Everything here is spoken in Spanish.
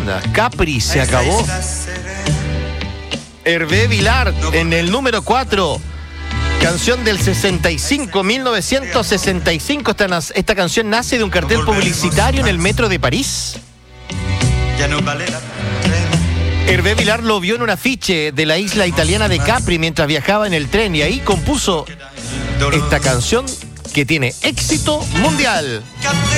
Capri se acabó. Hervé Vilar en el número 4. Canción del 65, 1965. Esta canción nace de un cartel publicitario en el metro de París. Hervé Vilar lo vio en un afiche de la isla italiana de Capri mientras viajaba en el tren y ahí compuso esta canción que tiene éxito mundial.